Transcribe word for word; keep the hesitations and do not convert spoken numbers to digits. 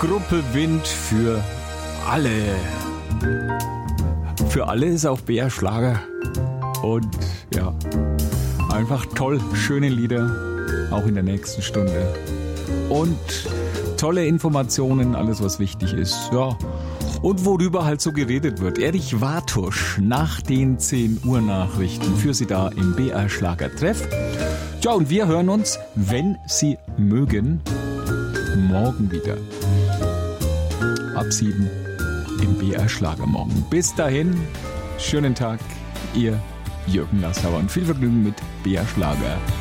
Gruppe Wind für alle. Für alle ist auch B R Schlager. Und ja, einfach toll, schöne Lieder, auch in der nächsten Stunde. Und tolle Informationen, alles was wichtig ist, ja. Und worüber halt so geredet wird. Erich Wartusch nach den zehn Uhr Nachrichten für Sie da im B R Schlager Treff. Ja, und wir hören uns, wenn Sie mögen, morgen wieder. Ab sieben im B R Schlagermorgen. Bis dahin, schönen Tag, Ihr Jürgen Nassauer und viel Vergnügen mit B R Schlager.